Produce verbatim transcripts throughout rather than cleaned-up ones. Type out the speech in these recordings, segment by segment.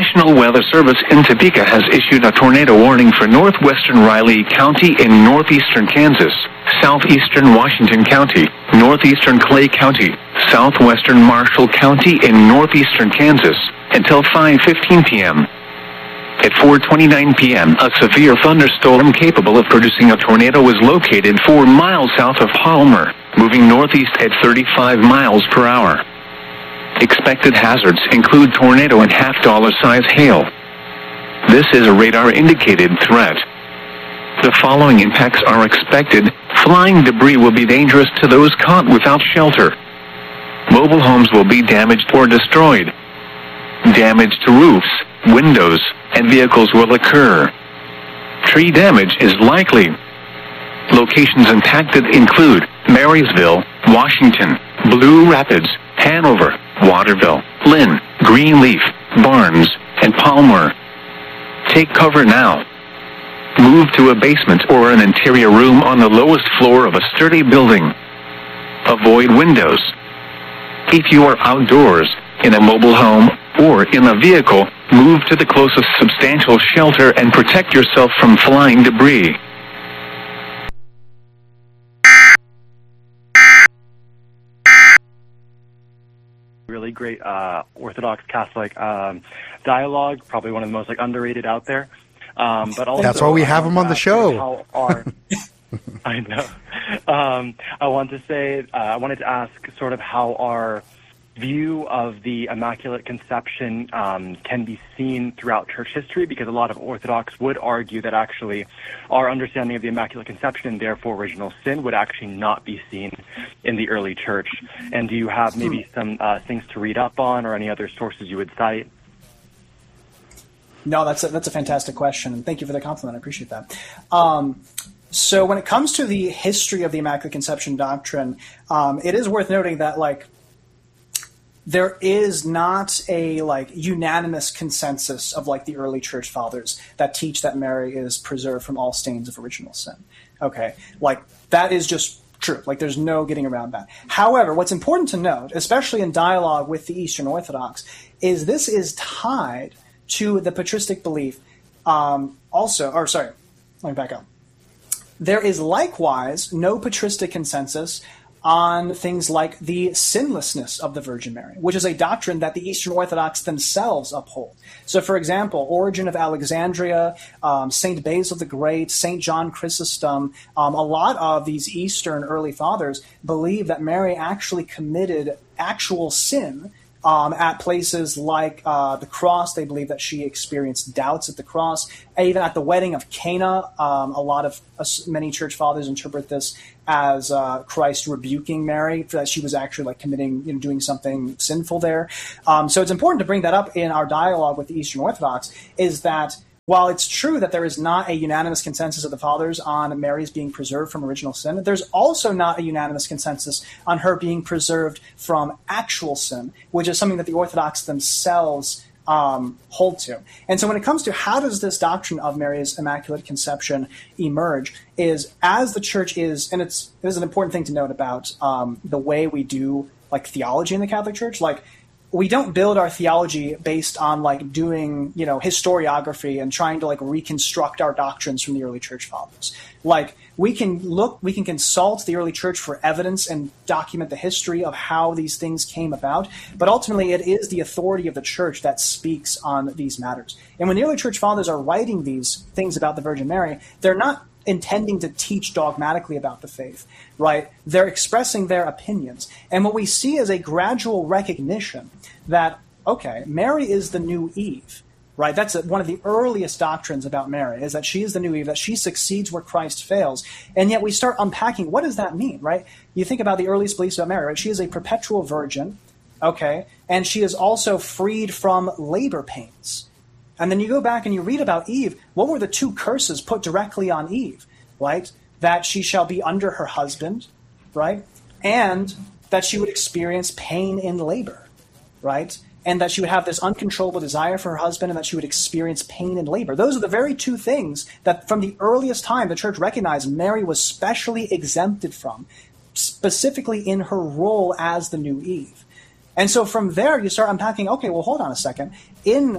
National Weather Service in Topeka has issued a tornado warning for northwestern Riley County in northeastern Kansas, southeastern Washington County, northeastern Clay County, southwestern Marshall County in northeastern Kansas, until five fifteen p.m. At four twenty-nine p.m., a severe thunderstorm capable of producing a tornado was located four miles south of Palmer, moving northeast at thirty-five miles per hour. Expected hazards include tornado and half-dollar size hail. This is a radar-indicated threat. The following impacts are expected. Flying debris will be dangerous to those caught without shelter. Mobile homes will be damaged or destroyed. Damage to roofs, windows, and vehicles will occur. Tree damage is likely. Locations impacted include Marysville, Washington, Blue Rapids, Hanover, Waterville, Lynn, Greenleaf, Barnes, and Palmer. Take cover now. Move to a basement or an interior room on the lowest floor of a sturdy building. Avoid windows. If you are outdoors, in a mobile home, or in a vehicle, move to the closest substantial shelter and protect yourself from flying debris. Really great uh, Orthodox Catholic um, dialogue, probably one of the most like underrated out there. Um, but also, that's why we have him on the show. How our, I know. Um, I want to say, uh, I wanted to ask sort of how our view of the Immaculate Conception um, can be seen throughout church history, because a lot of Orthodox would argue that actually our understanding of the Immaculate Conception and therefore original sin would actually not be seen in the early church. And do you have maybe some uh, things to read up on or any other sources you would cite? No, that's a, that's a fantastic question, and thank you for the compliment. I appreciate that. Um, so when it comes to the history of the Immaculate Conception doctrine, um, it is worth noting that, like, there is not a like unanimous consensus of like the early church fathers that teach that Mary is preserved from all stains of original sin. Okay, like that is just true. Like there's no getting around that. However, what's important to note, especially in dialogue with the Eastern Orthodox, is this is tied to the patristic belief. Um, also, or sorry, let me back up. There is likewise no patristic consensus on things like the sinlessness of the Virgin Mary, which is a doctrine that the Eastern Orthodox themselves uphold. So, for example, Origen of Alexandria, um, Saint Basil the Great, Saint John Chrysostom, um, a lot of these Eastern early fathers believe that Mary actually committed actual sin Um, at places like uh, the cross. They believe that she experienced doubts at the cross. Even at the wedding of Cana, um, a lot of uh, many church fathers interpret this as uh, Christ rebuking Mary for that she was actually like committing, you know, doing something sinful there. Um, so it's important to bring that up in our dialogue with the Eastern Orthodox, is that while it's true that there is not a unanimous consensus of the fathers on Mary's being preserved from original sin, there's also not a unanimous consensus on her being preserved from actual sin, which is something that the Orthodox themselves um, hold to. And so when it comes to how does this doctrine of Mary's Immaculate Conception emerge, is as the church is, and it's this is an important thing to note about um, the way we do like theology in the Catholic Church, like we don't build our theology based on like doing, you know, historiography and trying to like reconstruct our doctrines from the early church fathers. Like we can look, we can consult the early church for evidence and document the history of how these things came about. But ultimately it is the authority of the church that speaks on these matters. And when the early church fathers are writing these things about the Virgin Mary, they're not intending to teach dogmatically about the faith, right? They're expressing their opinions. And what we see is a gradual recognition that, okay, Mary is the new Eve, right? That's a, one of the earliest doctrines about Mary, is that she is the new Eve, that she succeeds where Christ fails. And yet we start unpacking, what does that mean, right? You think about the earliest beliefs about Mary, right? She is a perpetual virgin, okay? And she is also freed from labor pains. And then you go back and you read about Eve. What were the two curses put directly on Eve, right? That she shall be under her husband, right? And that she would experience pain in labor, right? And that she would have this uncontrollable desire for her husband, and that she would experience pain in labor. Those are the very two things that from the earliest time the church recognized Mary was specially exempted from, specifically in her role as the new Eve. And so from there you start unpacking, okay, well, hold on a second. In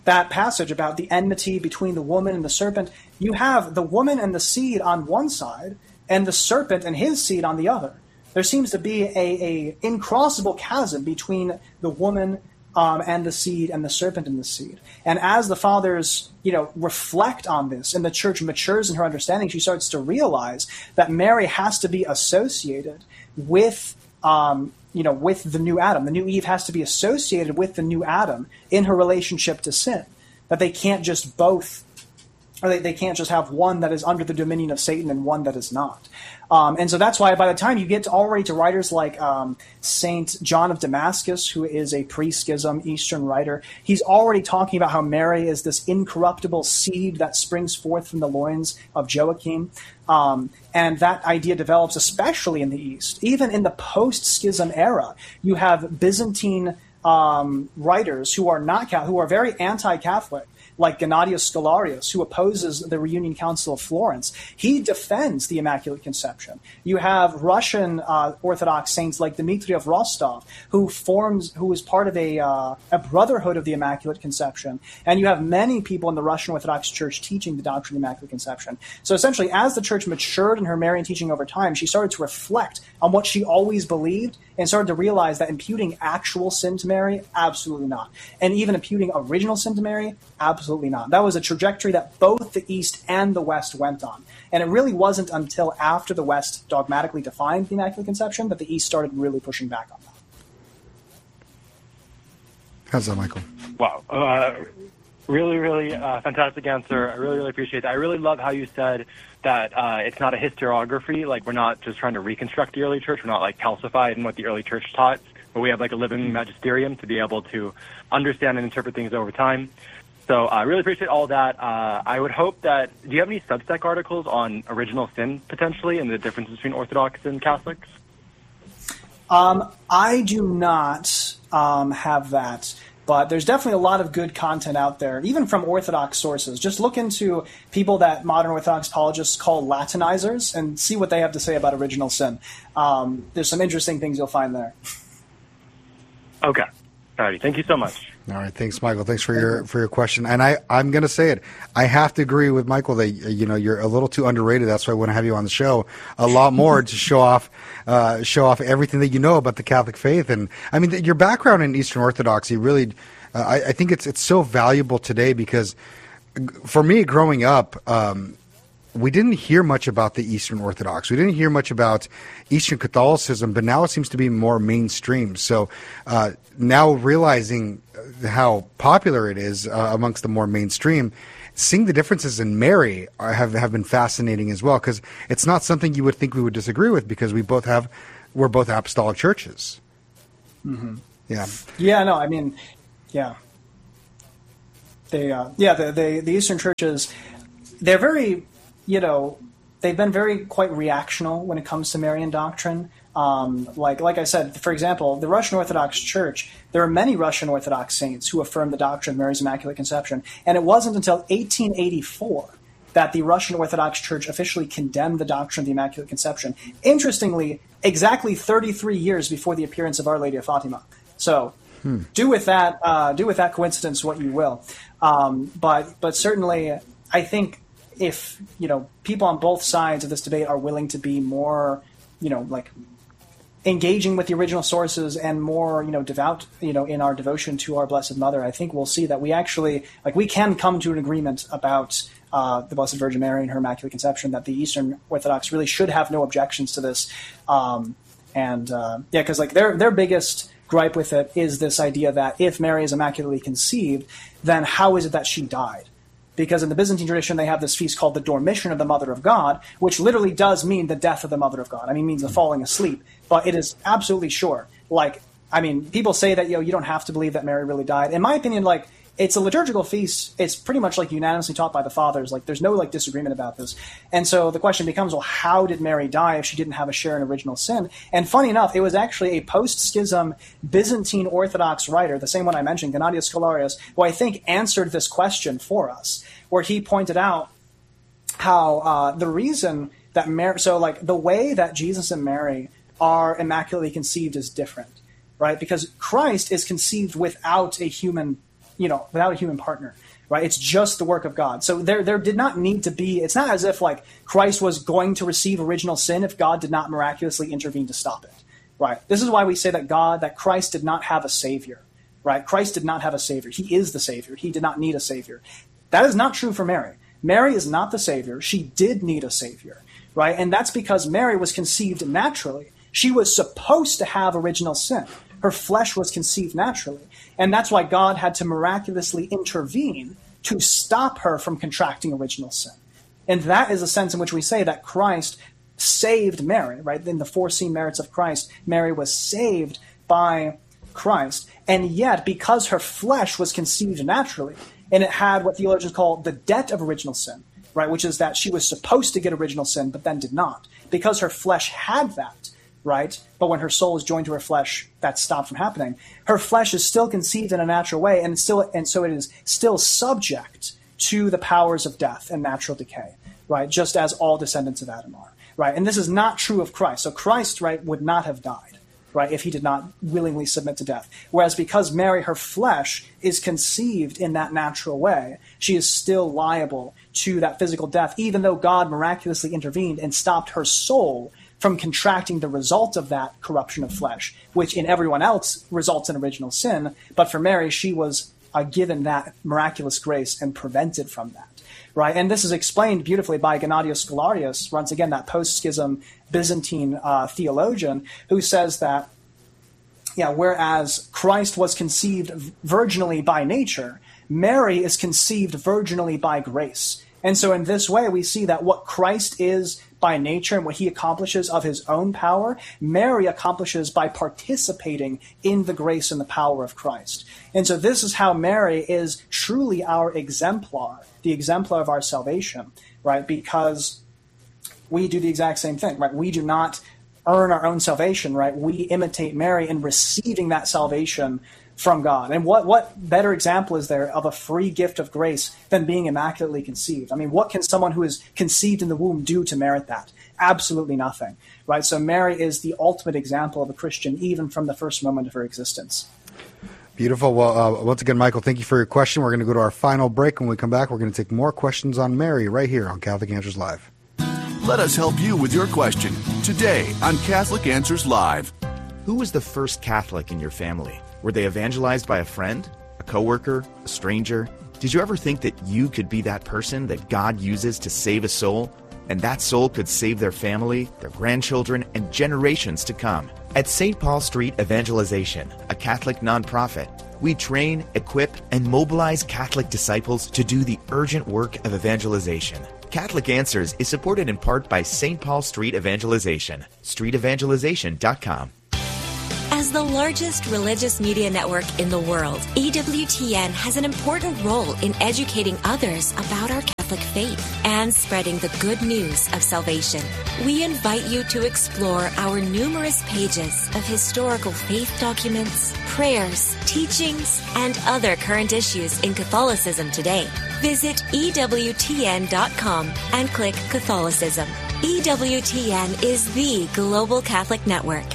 that passage about the enmity between the woman and the serpent, you have the woman and the seed on one side and the serpent and his seed on the other. There seems to be a, a incrossable chasm between the woman um, and the seed and the serpent and the seed. And as the fathers, you know, reflect on this and the church matures in her understanding, she starts to realize that Mary has to be associated with um, you know, with the new Adam. The new Eve has to be associated with the new Adam in her relationship to sin. That they can't just both, or they, they can't just have one that is under the dominion of Satan and one that is not. Um, and so that's why by the time you get to already to writers like um, Saint John of Damascus, who is a pre-schism Eastern writer, he's already talking about how Mary is this incorruptible seed that springs forth from the loins of Joachim. Um, and that idea develops especially in the East. Even in the post-schism era, you have Byzantine um, writers who are not who are very anti-Catholic, like Gennadius Scholarius, who opposes the Reunion Council of Florence. He defends the Immaculate Conception. You have Russian uh, Orthodox saints like Dmitry of Rostov, who forms, who is part of a, uh, a brotherhood of the Immaculate Conception. And you have many people in the Russian Orthodox Church teaching the doctrine of the Immaculate Conception. So essentially, as the Church matured in her Marian teaching over time, she started to reflect on what she always believed and started to realize that imputing actual sin to Mary, absolutely not. And even imputing original sin to Mary, absolutely not. That was a trajectory that both the East and the West went on. And it really wasn't until after the West dogmatically defined the Immaculate Conception that the East started really pushing back on that. How's that, Michael? Wow. Uh, really, really uh, fantastic answer. I really, really appreciate that. I really love how you said that uh, it's not a historiography. Like, we're not just trying to reconstruct the early church. We're not, like, calcified in what the early church taught. But we have, like, a living magisterium to be able to understand and interpret things over time. So I uh, really appreciate all that. Uh, I would hope that, do you have any Substack articles on original sin, potentially, and the differences between Orthodox and Catholics? Um, I do not um, have that. But there's definitely a lot of good content out there, even from Orthodox sources. Just look into people that modern Orthodox apologists call Latinizers and see what they have to say about original sin. Um, there's some interesting things you'll find there. Okay. All righty. Thank you so much. All right. Thanks, Michael. Thanks for your for your question. And I, I'm going to say it. I have to agree with Michael that, you know, you're a little too underrated. That's why I want to have you on the show a lot more to show off uh, show off everything that you know about the Catholic faith. And, I mean, your background in Eastern Orthodoxy really, uh, I, I think it's it's so valuable today because for me growing up, um, we didn't hear much about the Eastern Orthodox. We didn't hear much about Eastern Catholicism, but now it seems to be more mainstream. So uh, now realizing how popular it is uh, amongst the more mainstream, seeing the differences in Mary are, have have been fascinating as well, because it's not something you would think we would disagree with because we both have we're both apostolic churches. Mm-hmm. Yeah. Yeah. No. I mean, yeah. They. Uh, yeah. The, the the Eastern churches, they're very. You know, they've been very quite reactional when it comes to Marian doctrine. Um, like, like I said, for example, the Russian Orthodox Church, there are many Russian Orthodox saints who affirm the doctrine of Mary's Immaculate Conception. And it wasn't until eighteen eighty-four that the Russian Orthodox Church officially condemned the doctrine of the Immaculate Conception. Interestingly, exactly thirty-three years before the appearance of Our Lady of Fatima. So hmm. do with that, uh, do with that coincidence what you will. Um, but, but certainly, I think, if, you know, people on both sides of this debate are willing to be more, you know, like engaging with the original sources and more, you know, devout, you know, in our devotion to our Blessed Mother, I think we'll see that we actually, like, we can come to an agreement about uh, the Blessed Virgin Mary and her Immaculate Conception, that the Eastern Orthodox really should have no objections to this. Um, and, uh, yeah, because, like, their their biggest gripe with it is this idea that if Mary is immaculately conceived, then how is it that she died? Because in the Byzantine tradition, they have this feast called the Dormition of the Mother of God, which literally does mean the death of the Mother of God. I mean, it means the falling asleep. But it is absolutely sure. Like, I mean, people say that, you know, you don't have to believe that Mary really died. In my opinion, like, it's a liturgical feast. It's pretty much, like, unanimously taught by the fathers. Like, there's no, like, disagreement about this. And so the question becomes, well, how did Mary die if she didn't have a share in original sin? And funny enough, it was actually a post-schism Byzantine Orthodox writer, the same one I mentioned, Gennadius Scholarius, who I think answered this question for us, where he pointed out how uh, the reason that Mary, so, like, the way that Jesus and Mary are immaculately conceived is different, right? Because Christ is conceived without a human you know, without a human partner. Right? It's just the work of God. So there, there did not need to be, it's not as if like Christ was going to receive original sin if God did not miraculously intervene to stop it. Right? This is why we say that God, that Christ did not have a savior. Right? Christ did not have a savior. He is the savior. He did not need a savior. That is not true for Mary. Mary is not the savior. She did need a savior. Right? And that's because Mary was conceived naturally. She was supposed to have original sin. Her flesh was conceived naturally. And that's why God had to miraculously intervene to stop her from contracting original sin. And that is a sense in which we say that Christ saved Mary, right? In the foreseen merits of Christ, Mary was saved by Christ. And yet, because her flesh was conceived naturally, and it had what theologians call the debt of original sin, right? Which is that she was supposed to get original sin, but then did not. Because her flesh had that, right? But when her soul is joined to her flesh, that stopped from happening. Her flesh is still conceived in a natural way, and still, and so it is still subject to the powers of death and natural decay, right? Just as all descendants of Adam are, right? And this is not true of Christ. So Christ, right, would not have died, right, if he did not willingly submit to death. Whereas because Mary, her flesh, is conceived in that natural way, she is still liable to that physical death, even though God miraculously intervened and stopped her soul from contracting the result of that corruption of flesh, which in everyone else results in original sin. But for Mary, she was uh, given that miraculous grace and prevented from that. Right? And this is explained beautifully by Gennadios Scholarius, once again, that post-schism Byzantine uh, theologian, who says that, yeah, whereas Christ was conceived virginally by nature, Mary is conceived virginally by grace. And so in this way, we see that what Christ is by nature and what he accomplishes of his own power, Mary accomplishes by participating in the grace and the power of Christ. And so this is how Mary is truly our exemplar, the exemplar of our salvation, right? Because we do the exact same thing, right? We do not earn our own salvation, right? We imitate Mary in receiving that salvation from God. And what, what better example is there of a free gift of grace than being immaculately conceived? I mean, what can someone who is conceived in the womb do to merit that? Absolutely nothing, right? So Mary is the ultimate example of a Christian, even from the first moment of her existence. Beautiful. Well, uh, once again, Michael, thank you for your question. We're going to go to our final break. When we come back, we're going to take more questions on Mary right here on Catholic Answers Live. Let us help you with your question today on Catholic Answers Live. Who was the first Catholic in your family? Were they evangelized by a friend, a coworker, a stranger? Did you ever think that you could be that person that God uses to save a soul? And that soul could save their family, their grandchildren, and generations to come. At Saint Paul Street Evangelization, a Catholic nonprofit, we train, equip, and mobilize Catholic disciples to do the urgent work of evangelization. Catholic Answers is supported in part by Saint Paul Street Evangelization, street evangelization dot com. As the largest religious media network in the world, E W T N has an important role in educating others about our Catholic faith and spreading the good news of salvation. We invite you to explore our numerous pages of historical faith documents, prayers, teachings, and other current issues in Catholicism today. Visit E W T N dot com and click Catholicism. E W T N is the global Catholic network